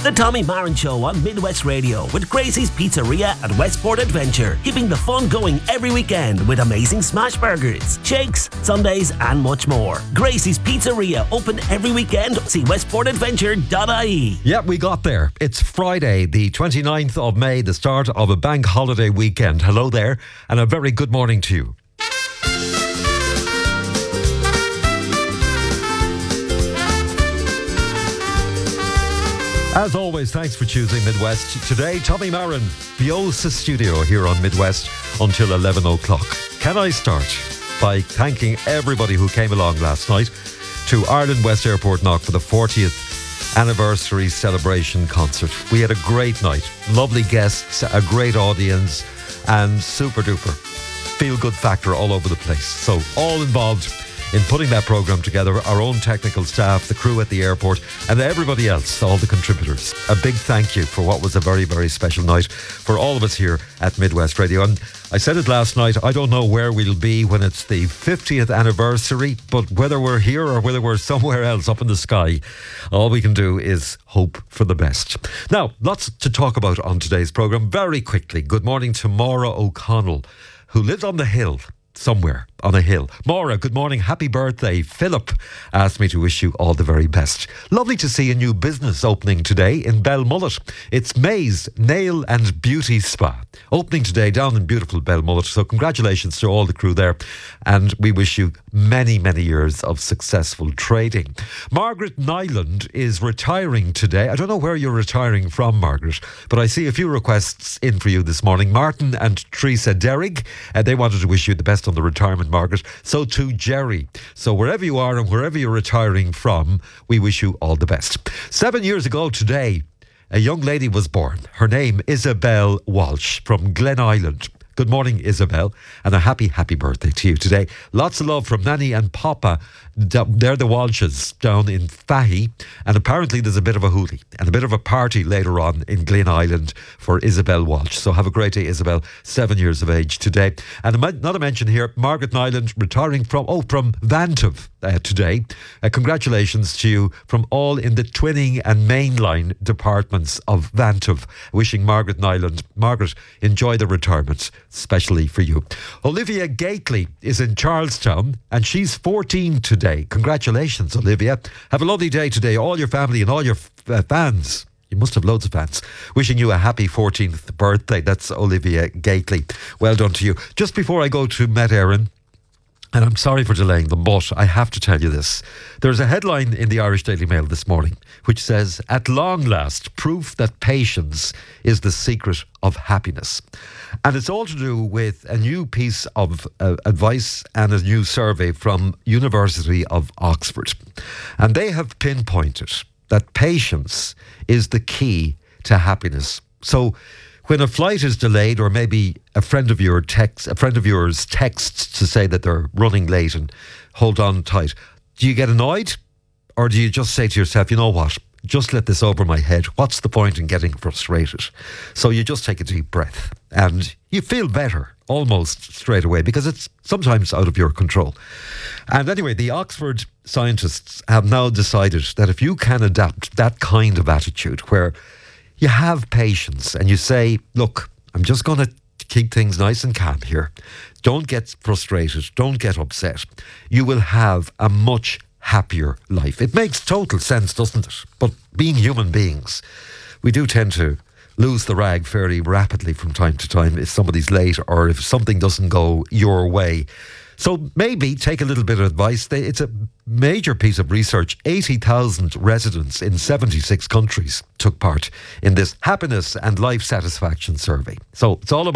The Tommy Marin Show on Midwest Radio with Gracie's Pizzeria at Westport Adventure, keeping the fun going every weekend with amazing smash burgers, shakes, sundaes and much more. Gracie's Pizzeria, open every weekend. See westportadventure.ie. Yeah, we got there. It's Friday, the 29th of May, the start of a bank holiday weekend. Hello there, and a very good morning to you. As always, thanks for choosing Midwest. Today, Tommy Marin, Biosa Studio here on Midwest until 11 o'clock. Can I start by thanking everybody who came along last night to Ireland West Airport Knock for the 40th anniversary celebration concert. We had a great night, lovely guests, a great audience, and super duper feel-good factor all over the place. So all involved in putting that programme together, our own technical staff, the crew at the airport, and everybody else, all the contributors. A big thank you for what was a very, very special night for all of us here at Midwest Radio. And I said it last night, I don't know where we'll be when it's the 50th anniversary, but whether we're here or whether we're somewhere else up in the sky, all we can do is hope for the best. Now, lots to talk about on today's programme. Very quickly, good morning to Maura O'Connell, who lives on the hill somewhere on a hill. Maura, good morning. Happy birthday. Philip asked me to wish you all the very best. Lovely to see a new business opening today in Belmullet. It's May's Nail and Beauty Spa. Opening today down in beautiful Belmullet. So congratulations to all the crew there. And we wish you many, many years of successful trading. Margaret Nyland is retiring today. I don't know where you're retiring from, Margaret, but I see a few requests in for you this morning. Martin and Teresa Derrig, they wanted to wish you the best on the retirement, Margaret. So too Jerry. So wherever you are and wherever you're retiring from, we wish you all the best. 7 years ago today, a young lady was born. Her name, Isabel Walsh from Glen Island. Good morning, Isabel, and a happy, happy birthday to you today. Lots of love from Nanny and Papa. They're the Walshes down in Fahy, and apparently there's a bit of a hoolie and a bit of a party later on in Glen Island for Isabel Walsh. So have a great day, Isabel, 7 years of age today. And another mention here, Margaret Nyland retiring from Vantive today. Congratulations to you from all in the twinning and mainline departments of Vantive. Wishing Margaret Nyland, Margaret, enjoy the retirement, especially for you. Olivia Gately is in Charlestown and she's 14 today. Congratulations, Olivia. Have a lovely day today, all your family and all your fans. You must have loads of fans. Wishing you a happy 14th birthday. That's Olivia Gately. Well done to you. Just before I go to Met Éireann, and I'm sorry for delaying them, but I have to tell you this. There's a headline in the Irish Daily Mail this morning which says, "At long last, proof that patience is the secret of happiness." And it's all to do with a new piece of advice and a new survey from University of Oxford. And they have pinpointed that patience is the key to happiness. So when a flight is delayed, or maybe a friend of yours texts to say that they're running late and hold on tight, do you get annoyed? Or do you just say to yourself, you know what, just let this over my head. What's the point in getting frustrated? So you just take a deep breath and you feel better almost straight away, because it's sometimes out of your control. And anyway, the Oxford scientists have now decided that if you can adapt that kind of attitude where you have patience and you say, look, I'm just going to keep things nice and calm here. Don't get frustrated. Don't get upset. You will have a much happier life. It makes total sense, doesn't it? But being human beings, we do tend to lose the rag fairly rapidly from time to time if somebody's late or if something doesn't go your way. So maybe take a little bit of advice. It's a major piece of research. 80,000 residents in 76 countries took part in this happiness and life satisfaction survey. So it's all about